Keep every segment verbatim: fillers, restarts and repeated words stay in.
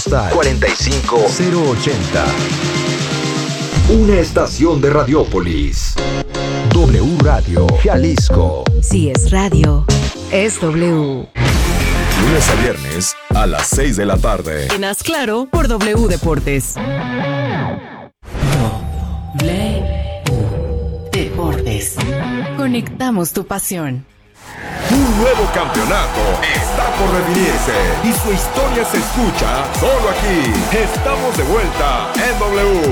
postal cuarenta y cinco cero ochenta. Una estación de Radiópolis. W Radio Jalisco. Si es radio, es W. Lunes a viernes a las seis de la tarde. En Haz Claro por W Deportes. W Deportes. Conectamos tu pasión. Un nuevo campeonato está por definirse y su historia se escucha solo aquí. Estamos de vuelta en W.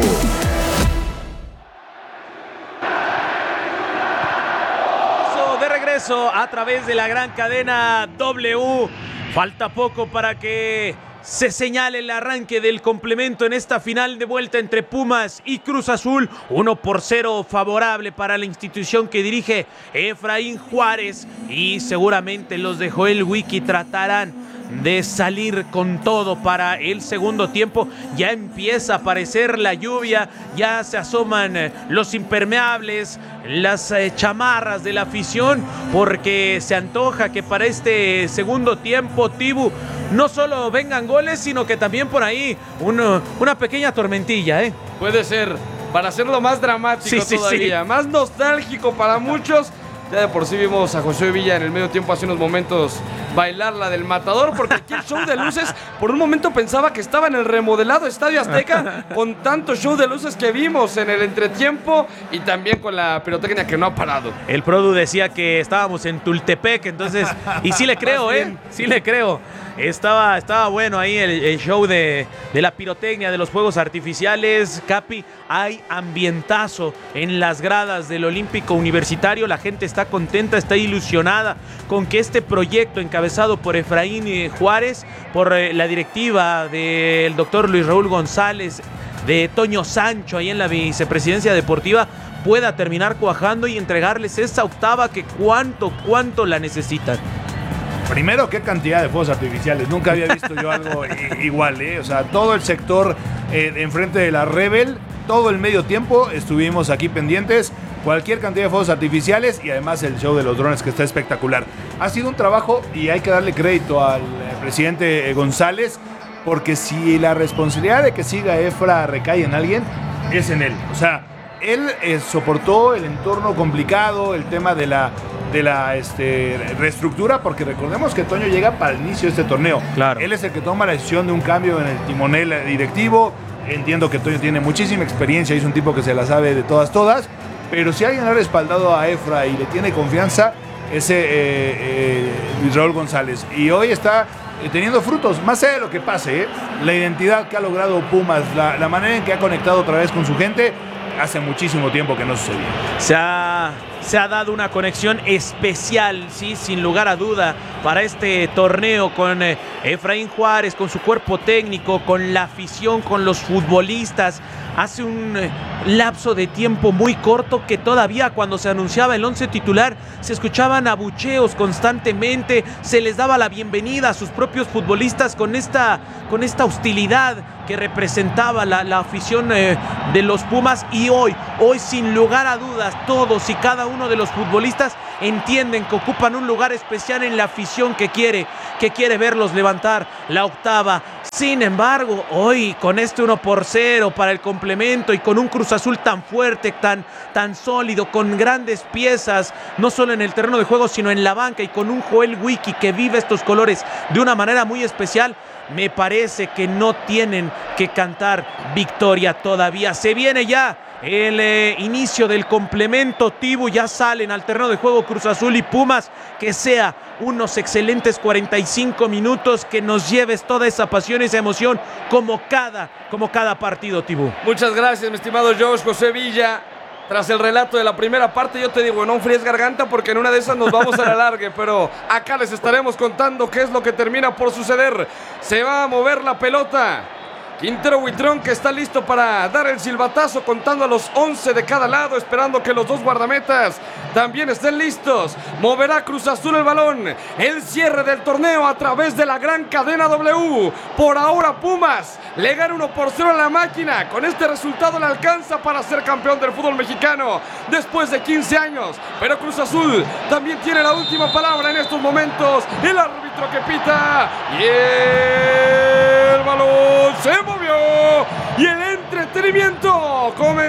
De regreso a través de la gran cadena W. Falta poco para que se señale el arranque del complemento en esta final de vuelta entre Pumas y Cruz Azul. uno por cero favorable para la institución que dirige Efraín Juárez. Y seguramente los de Joel Wiki tratarán de salir con todo para el segundo tiempo. Ya empieza a aparecer la lluvia, ya se asoman eh, los impermeables, las eh, chamarras de la afición, porque se antoja que para este segundo tiempo, Tibu, no solo vengan goles, sino que también por ahí uno, una pequeña tormentilla, ¿eh? Puede ser, para hacerlo más dramático sí, sí, todavía, sí. Más nostálgico para muchos. Ya de por sí vimos a Josué Villa en el medio tiempo hace unos momentos bailar la del Matador, porque aquí el show de luces, por un momento pensaba que estaba en el remodelado Estadio Azteca, con tanto show de luces que vimos en el entretiempo y también con la pirotecnia que no ha parado. El Produ decía que estábamos en Tultepec, entonces, y sí le creo, ¿eh? Sí le creo. Estaba, estaba bueno ahí el, el show de, de la pirotecnia, de los fuegos artificiales. Capi, hay ambientazo en las gradas del Olímpico Universitario. La gente está contenta, está ilusionada con que este proyecto encabezado por Efraín Juárez, por eh, la directiva del doctor Luis Raúl González, de Toño Sancho ahí en la vicepresidencia deportiva, pueda terminar cuajando y entregarles esa octava que cuánto, cuánto la necesitan. Primero, qué cantidad de fuegos artificiales. Nunca había visto yo algo igual, ¿eh? O sea, todo el sector eh, enfrente de la Rebel, todo el medio tiempo estuvimos aquí pendientes. Cualquier cantidad de fuegos artificiales y además el show de los drones que está espectacular. Ha sido un trabajo y hay que darle crédito al eh, presidente eh, González, porque si la responsabilidad de que siga Efra recae en alguien, es en él. O sea, él eh, soportó el entorno complicado, el tema de la de la este, reestructura, porque recordemos que Toño llega para el inicio de este torneo. Claro. Él es el que toma la decisión de un cambio en el timonel directivo. Entiendo que Toño tiene muchísima experiencia y es un tipo que se la sabe de todas, todas, pero si alguien ha respaldado a Efra y le tiene confianza, ese eh, eh, Luis Raúl González. Y hoy está eh, teniendo frutos, más allá de lo que pase, ¿eh? La identidad que ha logrado Pumas, la, la manera en que ha conectado otra vez con su gente, hace muchísimo tiempo que no sucedía. Se ha, se ha dado una conexión especial, sí, sin lugar a duda, para este torneo con eh, Efraín Juárez, con su cuerpo técnico, con la afición, con los futbolistas. Hace un eh, lapso de tiempo muy corto que todavía cuando se anunciaba el once titular se escuchaban abucheos constantemente, se les daba la bienvenida a sus propios futbolistas con esta, con esta hostilidad que representaba la, la afición eh, de los Pumas. Y hoy, hoy sin lugar a dudas, todos y cada uno de los futbolistas entienden que ocupan un lugar especial en la afición que quiere, que quiere verlos levantar la octava. Sin embargo, hoy con este uno por cero para el complemento y con un Cruz Azul tan fuerte, tan, tan sólido, con grandes piezas, no solo en el terreno de juego, sino en la banca, y con un Joel Wiki que vive estos colores de una manera muy especial, me parece que no tienen que cantar victoria todavía. Se viene ya el eh, inicio del complemento, Tibu, ya salen al terreno de juego Cruz Azul y Pumas. Que sea unos excelentes cuarenta y cinco minutos, que nos lleves toda esa pasión y esa emoción como cada, como cada partido, Tibu. Muchas gracias, mi estimado Josh. José Villa, tras el relato de la primera parte, yo te digo, no enfríes garganta, porque en una de esas nos vamos a la largue, pero acá les estaremos contando qué es lo que termina por suceder. Se va a mover la pelota. Quintero Huitrón, que está listo para dar el silbatazo, contando a los once de cada lado, esperando que los dos guardametas también estén listos. Moverá Cruz Azul el balón. El cierre del torneo a través de la gran cadena W. Por ahora Pumas le gana uno por cero a la máquina. Con este resultado le alcanza para ser campeón del fútbol mexicano después de quince años. Pero Cruz Azul también tiene la última palabra en estos momentos. El árbitro que pita y el balón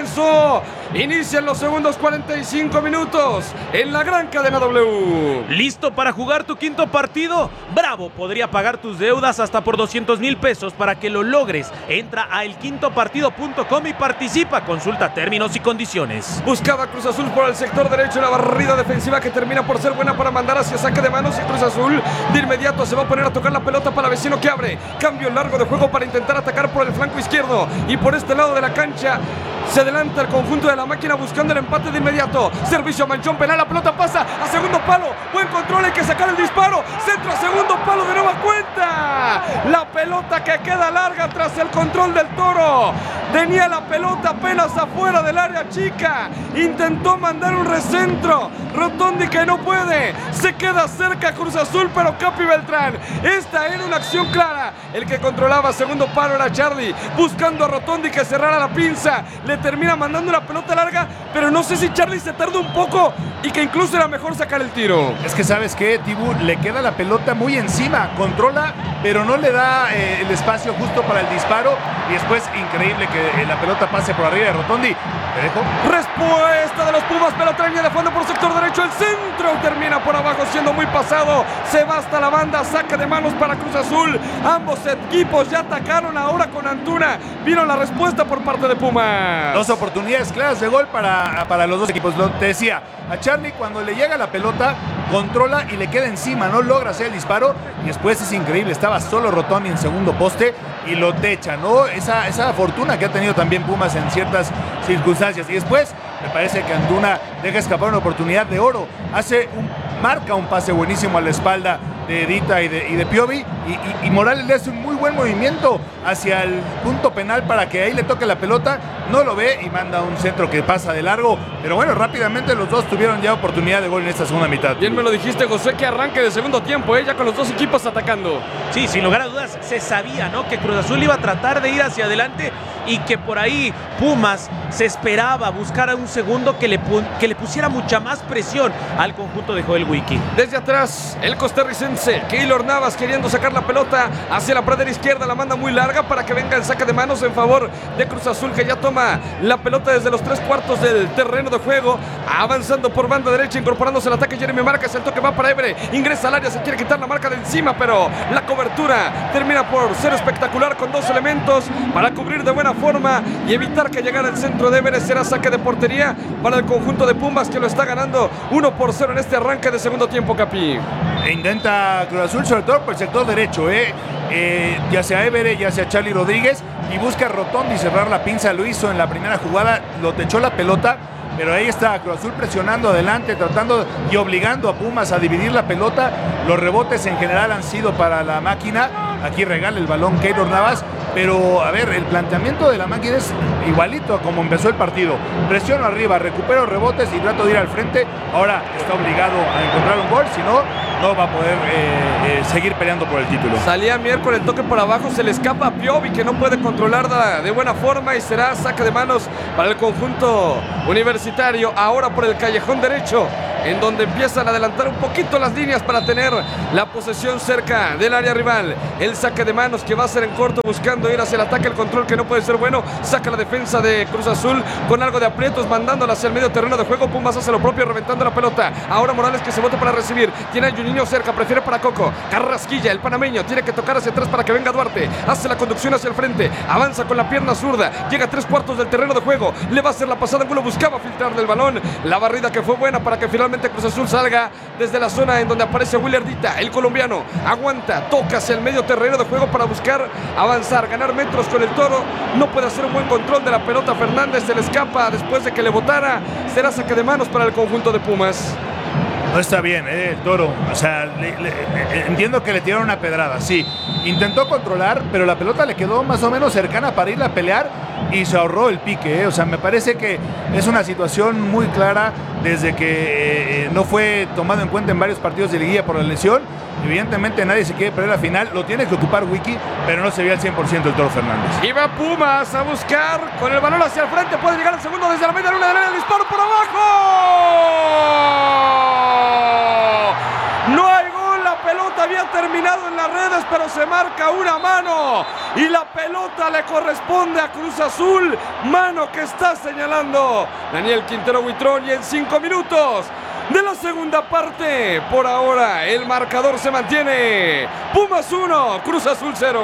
eso inician los segundos cuarenta y cinco minutos en la gran cadena W. ¿Listo para jugar tu quinto partido? Bravo podría pagar tus deudas hasta por doscientos mil pesos para que lo logres. Entra a el quinto partido punto com y participa. Consulta términos y condiciones. Buscaba Cruz Azul por el sector derecho, la barrida defensiva que termina por ser buena para mandar hacia saque de manos, y Cruz Azul de inmediato se va a poner a tocar la pelota para Vecino, que abre. Cambio largo de juego para intentar atacar por el flanco izquierdo, y por este lado de la cancha se adelanta el conjunto de la máquina buscando el empate de inmediato. Servicio a Manchón penal, la pelota pasa a segundo palo. Buen control, hay que sacar el disparo. Centro a segundo palo de nueva cuenta. La pelota que queda larga tras el control del Toro. Tenía la pelota apenas afuera del área chica. Intentó mandar un recentro. Rotondi que no puede. Se queda cerca Cruz Azul, pero Capi Beltrán. Esta era una acción clara. El que controlaba segundo palo era Charlie, buscando a Rotondi que cerrara la pinza. Le termina mandando una pelota larga, pero no sé si Charlie se tarda un poco y que incluso era mejor sacar el tiro. Es que sabes qué, Tibu, le queda la pelota muy encima, controla, pero no le da eh, el espacio justo para el disparo, y después increíble que eh, la pelota pase por arriba de Rotondi. ¿Te dejo? Respuesta de los Pumas, pelota línea de fondo por sector derecho, el centro termina por abajo siendo muy pasado. Se va hasta la banda, saque de manos para Cruz Azul. Ambos equipos ya atacaron ahora con Antuna. Vino la respuesta por parte de Pumas. Dos oportunidades claras de gol para, para los dos equipos. Lo, te decía, a Charlie cuando le llega la pelota, controla y le queda encima, no logra hacer el disparo, y después es increíble, estaba solo Rotondi en segundo poste y lo techa, ¿no? Esa, esa fortuna que ha tenido también Pumas en ciertas circunstancias. Y después me parece que Antuna deja escapar una oportunidad de oro, hace un, marca un pase buenísimo a la espalda de Edita y de, y de Piovi, y, y, y Morales le hace un muy buen movimiento hacia el punto penal para que ahí le toque la pelota, no lo ve y manda un centro que pasa de largo, pero bueno, rápidamente los dos tuvieron ya oportunidad de gol en esta segunda mitad. Bien me lo dijiste, José, que arranque de segundo tiempo, ¿eh? Ya con los dos equipos atacando. Sí, sin lugar a dudas, se sabía, ¿no?, que Cruz Azul iba a tratar de ir hacia adelante y que por ahí Pumas se esperaba buscar a un segundo que le, que le pusiera mucha más presión al conjunto de Joel Wiki. Desde atrás, el costarricense Keylor Navas queriendo sacar la pelota hacia la pradera izquierda, la manda muy larga para que venga el saque de manos en favor de Cruz Azul, que ya toma la pelota desde los tres cuartos del terreno de juego, avanzando por banda derecha, incorporándose al ataque Jeremy Márquez, el toque va para Ebre, ingresa al área, se quiere quitar la marca de encima, pero la cobertura termina por ser espectacular con dos elementos para cubrir de buena forma y evitar que llegara el centro de Ebre. Será saque de portería para el conjunto de Pumas, que lo está ganando uno por cero en este arranque de segundo tiempo, Capi. E intenta Cruz Azul, sobre todo por el sector derecho, ¿eh? Eh, ya sea Ebre, ya sea Charlie Rodríguez, y busca Rotondi cerrar la pinza. Lo hizo en la primera jugada, lo techó la pelota, pero ahí está Cruz Azul presionando adelante, tratando y obligando a Pumas a dividir la pelota. Los rebotes en general han sido para la máquina. Aquí regala el balón Keylor Navas, pero a ver, el planteamiento de la máquina es igualito a como empezó el partido. Presiono arriba, recupero rebotes y trato de ir al frente. Ahora está obligado a encontrar un gol, si no, no va a poder eh, eh, seguir peleando por el título. Salía Mier con el toque por abajo, se le escapa a Piovi, que no puede controlarla de buena forma, y será saque de manos para el conjunto universitario. Ahora por el callejón derecho, en donde empiezan a adelantar un poquito las líneas para tener la posesión cerca del área rival. El saque de manos que va a ser en corto, buscando ir hacia el ataque, el control que no puede ser bueno. Saca la defensa de Cruz Azul con algo de aprietos, mandándola hacia el medio terreno de juego. Pumas hace lo propio, reventando la pelota. Ahora Morales, que se bota para recibir. Tiene a Juninho cerca, prefiere para Coco. Carrasquilla, el panameño, tiene que tocar hacia atrás para que venga Duarte. Hace la conducción hacia el frente, avanza con la pierna zurda, llega a tres cuartos del terreno de juego. Le va a hacer la pasada, Angulo buscaba filtrar del balón. La barrida que fue buena para que finalmente Cruz Azul salga desde la zona en donde aparece Willardita, el colombiano. Aguanta, toca hacia el medio terreno de juego para buscar avanzar, ganar metros con el Toro. No puede hacer un buen control de la pelota Fernández, se le escapa después de que le botara. Será saque de manos para el conjunto de Pumas. No está bien, eh, el Toro. O sea, le, le, entiendo que le tiraron una pedrada, sí. Intentó controlar, pero la pelota le quedó más o menos cercana para ir a pelear y se ahorró el pique, eh. O sea, me parece que es una situación muy clara desde que eh, no fue tomado en cuenta en varios partidos de liguilla por la lesión. Evidentemente nadie se quiere perder la final, lo tiene que ocupar Wiki, pero no se ve al cien por ciento el Toro Fernández. Y va Pumas a buscar con el balón hacia el frente, puede llegar el segundo desde la media luna del área, el disparo por abajo. No hay gol, la pelota había ha terminado en las redes, pero se marca una mano y la pelota le corresponde a Cruz Azul. Mano que está señalando Daniel Quintero Buitrón, y en cinco minutos de la segunda parte, por ahora el marcador se mantiene. Pumas uno, Cruz Azul cero.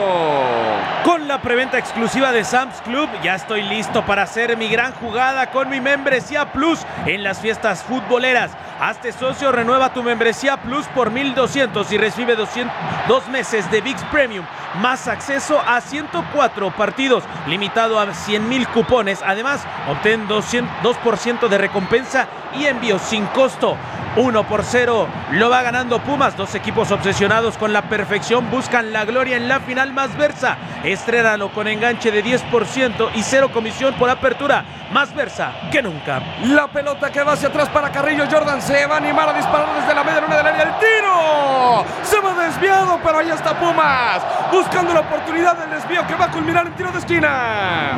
Con la preventa exclusiva de Sam's Club, ya estoy listo para hacer mi gran jugada con mi membresía Plus en las fiestas futboleras. Hazte socio, renueva tu membresía Plus por mil doscientos y recibe doscientos, dos meses de V I X Premium, más acceso a ciento cuatro partidos, limitado a cien mil cupones. Además, obtén doscientos, dos por ciento de recompensa y envío sin costo. uno por cero lo va ganando Pumas. Dos equipos obsesionados con la perfección buscan la gloria en la final más Versa. Estrénalo con enganche de diez por ciento y cero comisión por apertura. Más Versa que nunca. La pelota que va hacia atrás para Carrillo. Jordan se va a animar a disparar desde la media luna del área. El tiro se va desviado, pero ahí está Pumas buscando la oportunidad del desvío que va a culminar en tiro de esquina.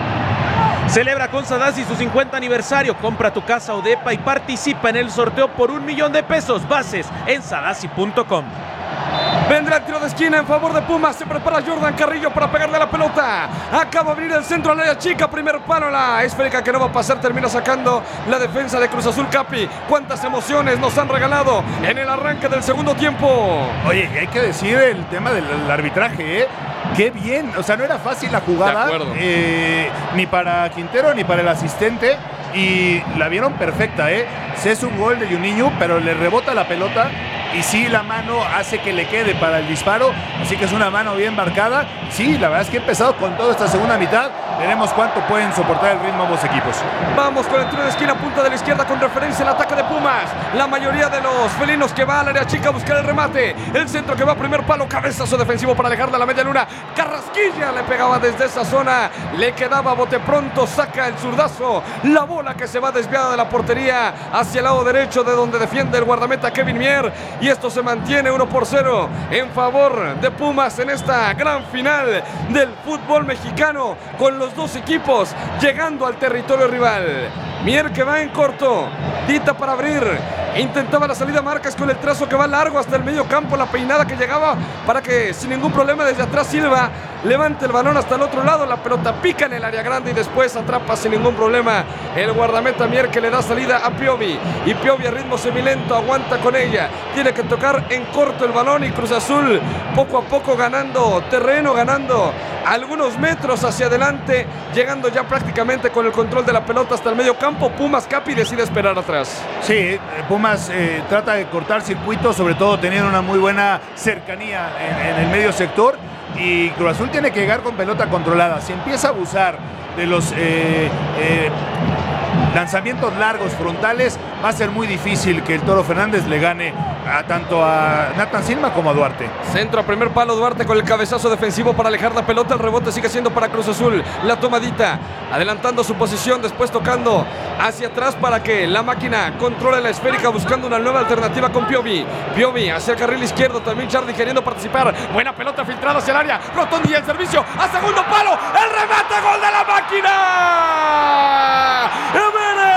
Celebra con Sadasi su cincuenta aniversario. Compra tu casa o depa y participa en el sorteo por un millón de pesos. Bases en sadasi punto com. Vendrá el tiro de esquina en favor de Pumas. Se prepara Jordan Carrillo para pegarle la pelota. Acaba de venir el centro al área chica. Primer palo, la esférica que no va a pasar. Termina sacando la defensa de Cruz Azul. Capi, cuántas emociones nos han regalado en el arranque del segundo tiempo. Oye, y hay que decir el tema del el arbitraje, ¿eh? Qué bien, o sea, no era fácil la jugada, eh, ni para Quintero ni para el asistente, y la vieron perfecta, ¿eh? Se es un gol de Juninho, pero le rebota la pelota y sí, la mano hace que le quede para el disparo, así que es una mano bien marcada. Sí, la verdad es que ha empezado con toda esta segunda mitad. Veremos cuánto pueden soportar el ritmo ambos equipos. Vamos con el tiro de esquina, punta de la izquierda, con referencia al ataque de Pumas. La mayoría de los felinos que va al área chica a buscar el remate. El centro que va a primer palo, cabezazo defensivo para alejarla a la media luna. Carrasquilla le pegaba desde esa zona, le quedaba bote pronto, saca el zurdazo. La bola que se va desviada de la portería hacia el lado derecho, de donde defiende el guardameta Kevin Mier. Y esto se mantiene uno por cero en favor de Pumas en esta gran final del fútbol mexicano, con los dos equipos llegando al territorio rival. Mier que va en corto, Dita para abrir, intentaba la salida Márquez con el trazo que va largo hasta el medio campo, la peinada que llegaba para que sin ningún problema desde atrás Silva levante el balón hasta el otro lado. La pelota pica en el área grande y después atrapa sin ningún problema el guardameta Mier, que le da salida a Piovi, y Piovi a ritmo semilento aguanta con ella. Tiene que tocar en corto el balón y Cruz Azul poco a poco ganando terreno, ganando algunos metros hacia adelante, llegando ya prácticamente con el control de la pelota hasta el medio campo. Pumas, Capi, decide esperar atrás. Sí, Pumas eh, trata de cortar circuitos, sobre todo teniendo una muy buena cercanía en, en el medio sector, y Cruz Azul tiene que llegar con pelota controlada. Si empieza a abusar de los eh, eh, lanzamientos largos frontales, va a ser muy difícil que el Toro Fernández le gane a tanto a Nathan Silva como a Duarte. Centro a primer palo, Duarte con el cabezazo defensivo para alejar la pelota. El rebote sigue siendo para Cruz Azul. La tomadita, adelantando su posición, después tocando hacia atrás para que la máquina controle la esférica, buscando una nueva alternativa con Piovi. Piovi hacia el carril izquierdo, también Charlie queriendo participar. Buena pelota filtrada hacia el área. Rotondi, el servicio a segundo palo. El remate, gol de la máquina. ¡Evere!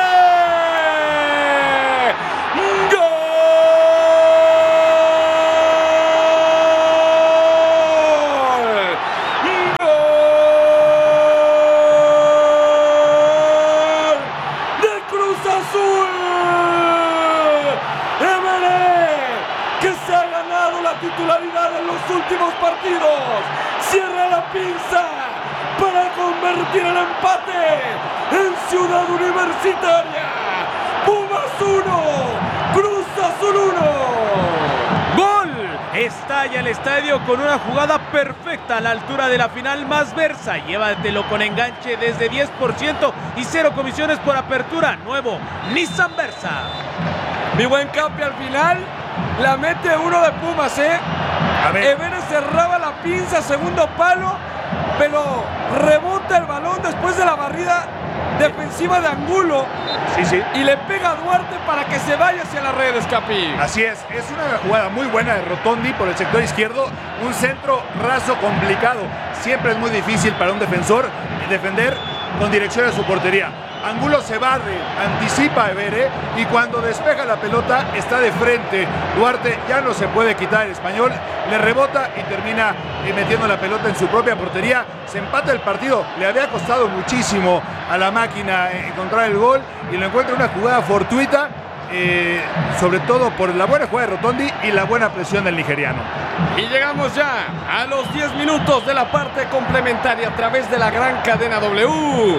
Titularidad en los últimos partidos, cierra la pinza para convertir el empate en Ciudad Universitaria. Pumas uno, Cruz Azul uno. ¡Gol! Estalla el estadio con una jugada perfecta a la altura de la final más Versa. Llévatelo con enganche desde diez por ciento y cero comisiones por apertura. Nuevo Nissan Versa. Mi buen Capi, al final la mete uno de Pumas, ¿eh? A ver. Evere cerraba la pinza, segundo palo, pero rebota el balón después de la barrida defensiva de Angulo. Sí, sí. Y le pega a Duarte para que se vaya hacia las redes, Capi. Así es, es una jugada muy buena de Rotondi por el sector izquierdo. Un centro raso complicado. Siempre es muy difícil para un defensor defender con dirección a su portería. Angulo se barre, anticipa a Evere y cuando despeja la pelota está de frente. Duarte ya no se puede quitar el español, le rebota y termina metiendo la pelota en su propia portería. Se empata el partido, le había costado muchísimo a la máquina encontrar el gol y lo encuentra en una jugada fortuita, eh, sobre todo por la buena jugada de Rotondi y la buena presión del nigeriano. Y llegamos ya a los diez minutos de la parte complementaria a través de la gran cadena W.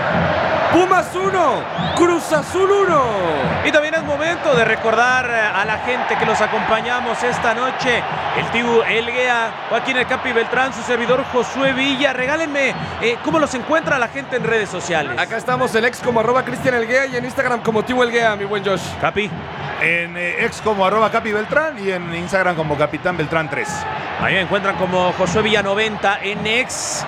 Pumas uno, Cruz Azul uno. Y también es momento de recordar a la gente que los acompañamos esta noche. El Tibu Elguea, Joaquín El Capi Beltrán, su servidor Josué Villa. Regálenme eh, cómo los encuentra la gente en redes sociales. Acá estamos, el ex como arroba Cristian Elguea y en Instagram como Tibu Elguea, mi buen Josh. Capi. En eh, ex como arroba Capi Beltrán y en Instagram como Capitán Beltrán tres. Ahí me encuentran como Josué Villa noventa en ex.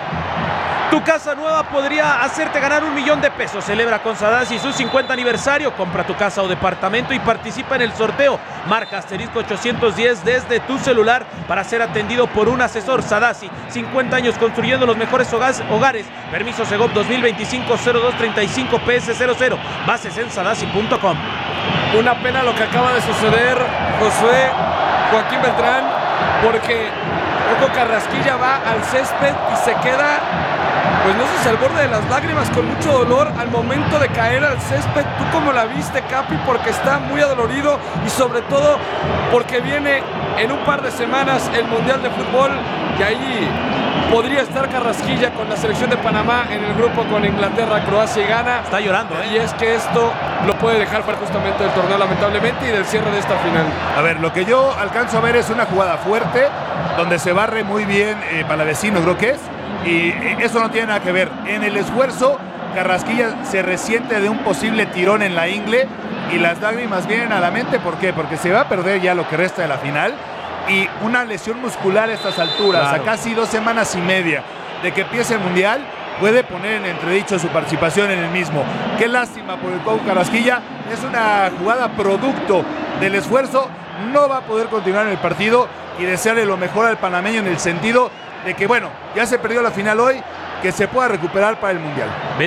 Tu casa nueva podría hacerte ganar un millón de pesos. Celebra con Sadasi su cincuenta aniversario. Compra tu casa o departamento y participa en el sorteo. Marca asterisco ochocientos diez desde tu celular para ser atendido por un asesor. Sadasi, cincuenta años construyendo los mejores hogares. Permiso Segov dos mil veinticinco cero dos treinta y cinco P S cero cero. Bases en sadasi punto com. Una pena lo que acaba de suceder, Josué, Joaquín Beltrán, porque Coco Carrasquilla va al césped y se queda, pues no sé si al borde de las lágrimas, con mucho dolor al momento de caer al césped. ¿Tú cómo la viste, Capi? Porque está muy adolorido y sobre todo porque viene en un par de semanas el Mundial de Fútbol y ahí podría estar Carrasquilla con la selección de Panamá en el grupo con Inglaterra, Croacia y Ghana. Está llorando, ¿eh? Y es que esto lo puede dejar fuera justamente del torneo, lamentablemente, y del cierre de esta final. A ver, lo que yo alcanzo a ver es una jugada fuerte, donde se barre muy bien eh, Palavecino, creo que es, y eh, eso no tiene nada que ver. En el esfuerzo, Carrasquilla se resiente de un posible tirón en la ingle y las lágrimas vienen a la mente. ¿Por qué? Porque se va a perder ya lo que resta de la final. Y una lesión muscular a estas alturas, claro, a casi dos semanas y media de que empiece el Mundial, puede poner en entredicho su participación en el mismo. Qué lástima por el Coco Carrasquilla. Es una jugada producto del esfuerzo. No va a poder continuar en el partido y desearle lo mejor al panameño en el sentido de que, bueno, ya se perdió la final hoy, que se pueda recuperar para el Mundial.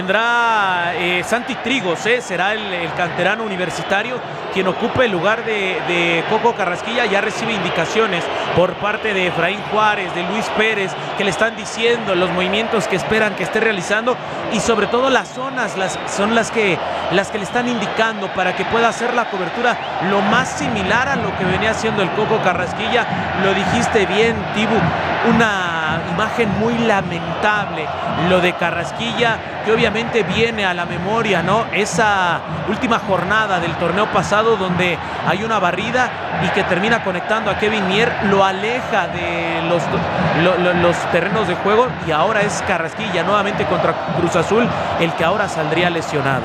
Vendrá eh, Santi Trigos, eh, será el, el canterano universitario quien ocupe el lugar de, de Coco Carrasquilla. Ya recibe indicaciones por parte de Efraín Juárez, de Luis Pérez, que le están diciendo los movimientos que esperan que esté realizando y sobre todo las zonas las, son las que, las que le están indicando para que pueda hacer la cobertura lo más similar a lo que venía haciendo el Coco Carrasquilla. Lo dijiste bien, Tibu, una imagen muy lamentable lo de Carrasquilla, que obviamente viene a la memoria, ¿no? Esa última jornada del torneo pasado donde hay una barrida y que termina conectando a Kevin Mier, lo aleja de los, lo, lo, los terrenos de juego y ahora es Carrasquilla nuevamente contra Cruz Azul el que ahora saldría lesionado.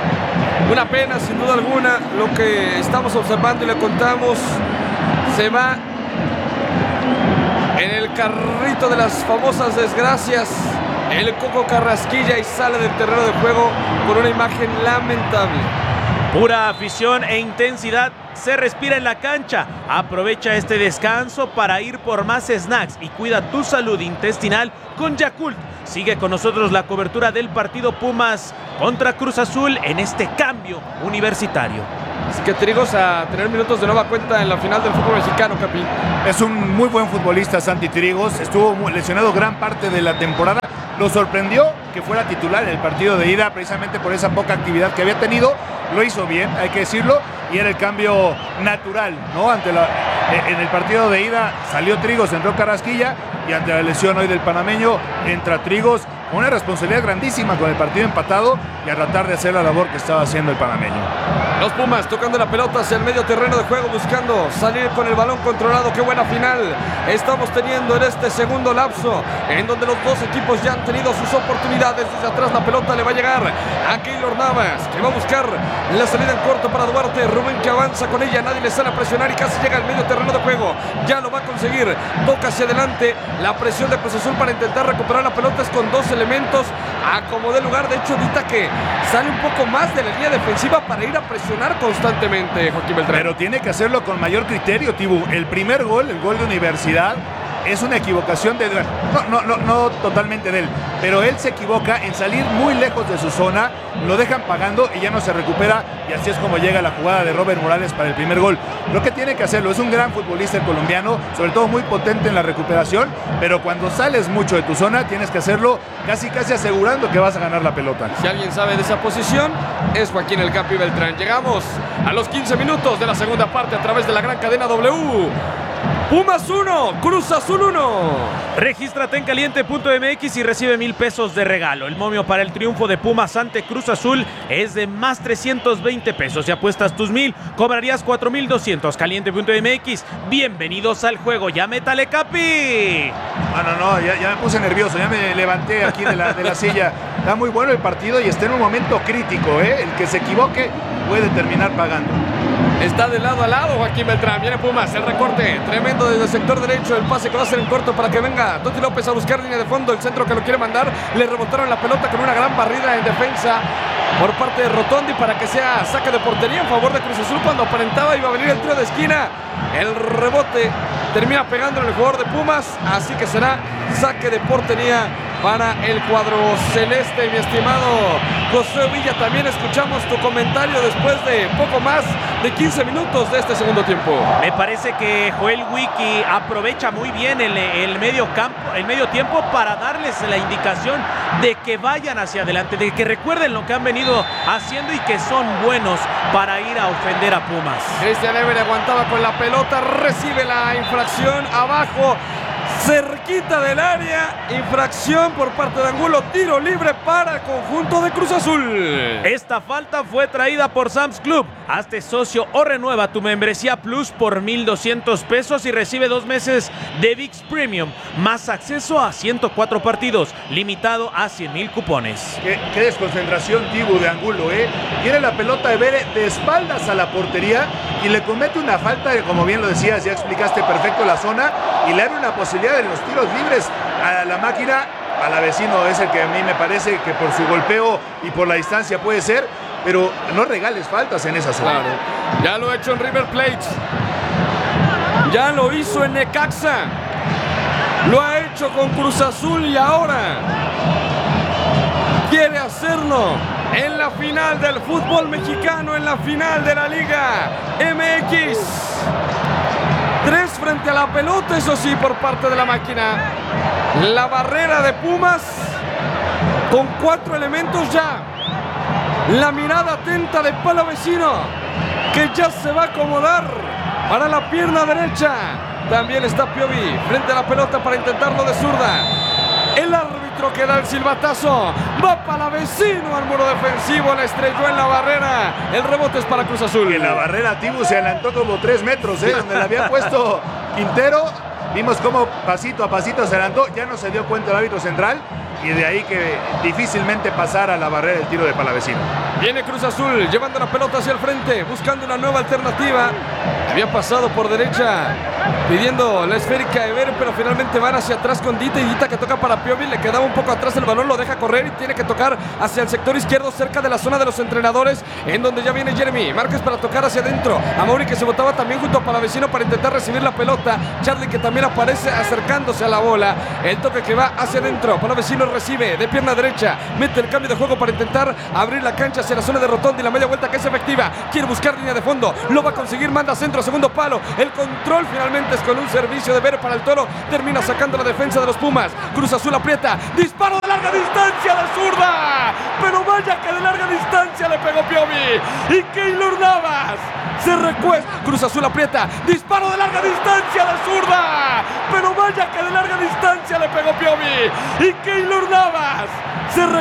Una pena, sin duda alguna, lo que estamos observando y le contamos. Se va en el carrito de las famosas desgracias el Coco Carrasquilla y sale del terreno de juego con una imagen lamentable. Pura afición e intensidad se respira en la cancha. Aprovecha este descanso para ir por más snacks y cuida tu salud intestinal con Yakult. Sigue con nosotros la cobertura del partido Pumas contra Cruz Azul en este cambio universitario. Así que Trigos a tener minutos de nueva cuenta en la final del fútbol mexicano, Capi. Es un muy buen futbolista Santi Trigos, estuvo lesionado gran parte de la temporada. Lo sorprendió que fuera titular en el partido de ida precisamente por esa poca actividad que había tenido. Lo hizo bien, hay que decirlo, y era el cambio natural, ¿no? Ante la, en el partido de ida salió Trigos, entró Carrasquilla, y ante la lesión hoy del panameño entra Trigos con una responsabilidad grandísima con el partido empatado y a tratar de hacer la labor que estaba haciendo el panameño. Los Pumas tocando la pelota hacia el medio terreno de juego, buscando salir con el balón controlado. Qué buena final estamos teniendo en este segundo lapso, en donde los dos equipos ya han tenido sus oportunidades. Desde atrás la pelota le va a llegar a Keylor Navas, que va a buscar la salida en corto para Duarte. Rubén que avanza con ella, nadie le sale a presionar y casi llega al medio terreno de juego. Ya lo va a conseguir, toca hacia adelante. La presión de Cruz Azul para intentar recuperar la pelota es con dos elementos a como de lugar. De hecho, ahorita que sale un poco más de la línea defensiva para ir a presionar constantemente, Joaquín Beltrán. Pero tiene que hacerlo con mayor criterio, Tibu. El primer gol, el gol de Universidad, es una equivocación de... No, no, no, no totalmente de él, pero él se equivoca en salir muy lejos de su zona, lo dejan pagando y ya no se recupera, y así es como llega la jugada de Robert Morales para el primer gol. Lo que tiene que hacerlo, es un gran futbolista el colombiano, sobre todo muy potente en la recuperación, pero cuando sales mucho de tu zona tienes que hacerlo casi casi asegurando que vas a ganar la pelota. Si alguien sabe de esa posición, es Joaquín El Capi Beltrán. Llegamos a los quince minutos de la segunda parte a través de la gran cadena W. Pumas uno, Cruz Azul uno. Regístrate en caliente punto m x y recibe mil pesos de regalo. El momio para el triunfo de Pumas ante Cruz Azul es de más trescientos veinte pesos. Si apuestas tus mil, cobrarías cuatro mil doscientos. caliente punto m x, bienvenidos al juego. Ya métale, Capi. Ah, no, no, ya, ya me puse nervioso, ya me levanté aquí de la, de la silla. Está muy bueno el partido y está en un momento crítico, ¿eh? El que se equivoque puede terminar pagando. Está de lado a lado Joaquín Beltrán. Viene Pumas, el recorte tremendo desde el sector derecho. El pase que va a ser en corto para que venga Toti López a buscar línea de fondo. El centro que lo quiere mandar. Le rebotaron la pelota con una gran barrida en defensa por parte de Rotondi para que sea saque de portería en favor de Cruz Azul cuando aparentaba iba a venir el tiro de esquina. El rebote termina pegando en el jugador de Pumas, así que será saque de portería para el cuadro celeste. Mi estimado José Villa, también escuchamos tu comentario después de poco más de quince minutos de este segundo tiempo. Me parece que Joel Wiki aprovecha muy bien el, el medio campo, el medio tiempo para darles la indicación de que vayan hacia adelante, de que recuerden lo que han venido haciendo y que son buenos para ir a ofender a Pumas. Cristian Ever aguantaba con la pelota, recibe la infracción abajo, cerquita del área, infracción por parte de Angulo, tiro libre para el conjunto de Cruz Azul. Esta falta fue traída por Sam's Club. Hazte socio o renueva tu membresía Plus por mil doscientos pesos y recibe dos meses de V I X Premium, más acceso a ciento cuatro partidos, limitado a cien mil cupones. Qué, qué desconcentración, Tibu, de Angulo, ¿eh? Tiene la pelota de Bere de espaldas a la portería y le comete una falta que, como bien lo decías, ya explicaste perfecto la zona, y le abre una posibilidad en los tiros libres a la máquina. A la vecino es el que a mí me parece que por su golpeo y por la distancia puede ser, pero no regales faltas en esa zona. Claro. Ya lo ha hecho en River Plate, ya lo hizo en Necaxa, lo ha hecho con Cruz Azul y ahora quiere hacerlo en la final del fútbol mexicano, en la final de la Liga M X. Tres frente a la pelota, eso sí, por parte de la máquina. La barrera de Pumas con cuatro elementos ya. La mirada atenta de Palavecino, que ya se va a acomodar para la pierna derecha. También está Piovi frente a la pelota para intentarlo de zurda. El árbitro que da el silbatazo. Va Palavecino al muro defensivo, la estrelló en la barrera. El rebote es para Cruz Azul. Y en la barrera Tibu se adelantó como tres metros, ¿eh? Donde la había puesto Quintero. Vimos cómo pasito a pasito se adelantó. Ya no se dio cuenta el árbitro central. Y de ahí que difícilmente pasara la barrera el tiro de Palavecino. Viene Cruz Azul llevando la pelota hacia el frente, buscando una nueva alternativa. Había pasado por derecha pidiendo la esférica de Ver, pero finalmente van hacia atrás con Dita, y Dita que toca para Piovi, le quedaba un poco atrás el balón, lo deja correr y tiene que tocar hacia el sector izquierdo, cerca de la zona de los entrenadores, en donde ya viene Jeremy Márquez para tocar hacia adentro. A Mauri, que se botaba también junto a Palavecino para intentar recibir la pelota. Charlie, que también aparece acercándose a la bola. El toque que va hacia adentro. Palavecino recibe de pierna derecha, mete el cambio de juego para intentar abrir la cancha hacia la zona de Rotondi, la media vuelta que es efectiva, quiere buscar línea de fondo, lo va a conseguir, manda centro, segundo palo, el control finalmente es con un servicio de Ver para el Toro, termina sacando la defensa de los Pumas. Cruz Azul aprieta, disparo de larga distancia de zurda, pero vaya que de larga distancia le pegó Piovi, y Keylor Navas se recuesta. Cruz Azul aprieta, disparo de larga distancia de zurda, pero vaya que de larga distancia le pegó Piovi, y Keylor Navas se recuesta.